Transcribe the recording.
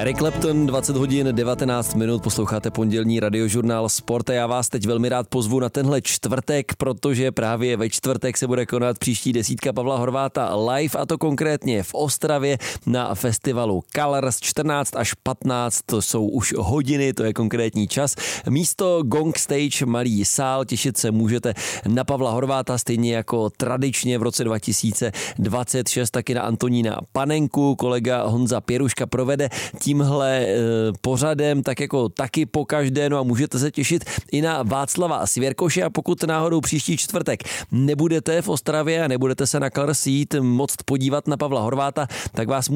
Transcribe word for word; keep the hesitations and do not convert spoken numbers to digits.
Eric Clapton, dvacet hodin devatenáct minut, posloucháte pondělní radiožurnál Sport a já vás teď velmi rád pozvu na tenhle čtvrtek, protože právě ve čtvrtek se bude konat příští desítka Pavla Horváta live, a to konkrétně v Ostravě na festivalu Colors. čtrnáct až patnáct, to jsou už hodiny, to je konkrétní čas. Místo Gong Stage, malý sál, těšit se můžete na Pavla Horváta, stejně jako tradičně v roce dva tisíce dvacet šest taky na Antonína Panenku. Kolega Honza Pěruška provede tímhle e, pořadem tak jako taky po každé, no a můžete se těšit i na Václava Svěrkoše, a pokud náhodou příští čtvrtek nebudete v Ostravě a nebudete se na Colors jít moct podívat na Pavla Horváta, tak vás